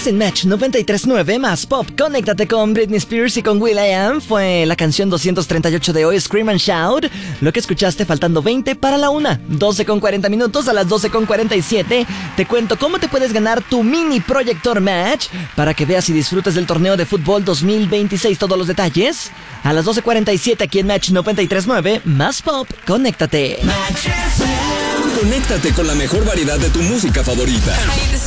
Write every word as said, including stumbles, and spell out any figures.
Estás en Match noventa y tres punto nueve más Pop. Conéctate con Britney Spears y con will.i.am. Fue la canción doscientos treinta y ocho de hoy, Scream and Shout. Lo que escuchaste faltando veinte para la una. doce con cuarenta minutos. A las doce con cuarenta y siete te cuento cómo te puedes ganar tu mini proyector Match para que veas y disfrutes del torneo de fútbol dos mil veintiséis. Todos los detalles a las doce cuarenta y siete aquí en Match noventa y tres punto nueve más Pop. Conéctate. Conéctate con la mejor variedad de tu música favorita.